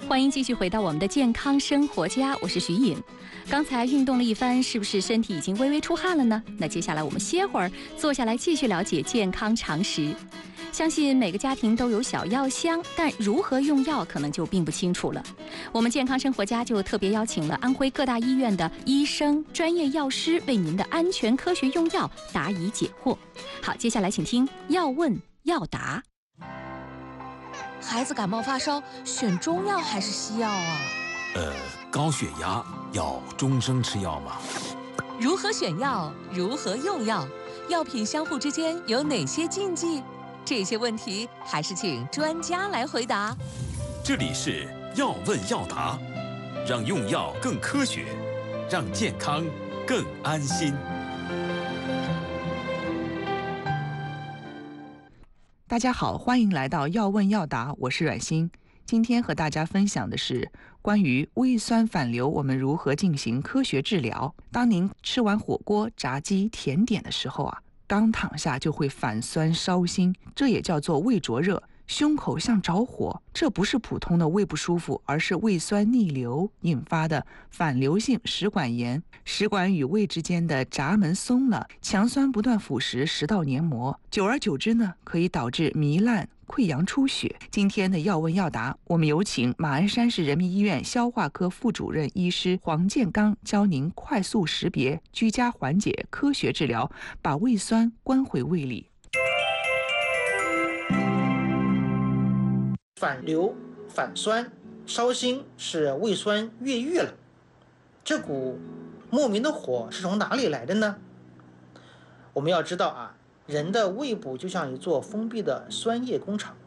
欢迎继续回到我们的健康生活家，我是徐颖。刚才运动了一番，是不是身体已经微微出汗了呢？那接下来我们歇会儿，坐下来继续了解健康常识。相信每个家庭都有小药箱，但如何用药可能就并不清楚了。我们健康生活家就特别邀请了安徽各大医院的医生、专业药师，为您的安全科学用药答疑解惑。好，接下来请听要问要答。 孩子感冒发烧，选中药还是西药啊？ 高血压要终生吃药吗？ 如何选药？如何用药？药品相互之间有哪些禁忌？这些问题还是请专家来回答。 这里是要问要答，让用药更科学，让健康更安心。 大家好，欢迎来到要问要答，我是阮欣。今天和大家分享的是关于胃酸反流，我们如何进行科学治疗。当您吃完火锅、炸鸡、甜点的时候刚躺下就会反酸烧心，这也叫做胃灼热，胸口像着火。这不是普通的胃不舒服，而是胃酸逆流引发的反流性食管炎。食管与胃之间的闸门松了，强酸不断腐蚀食道黏膜，久而久之呢，可以导致糜烂、溃疡出血。今天的要问要答，我们有请马鞍山市人民医院消化科副主任医师黄建刚，教您快速识别、居家缓解、科学治疗，把胃酸关回胃里。 反流、反酸、烧心是胃酸越狱了。这股莫名的火是从哪里来的呢？我们要知道人的胃部就像一座封闭的酸液工厂，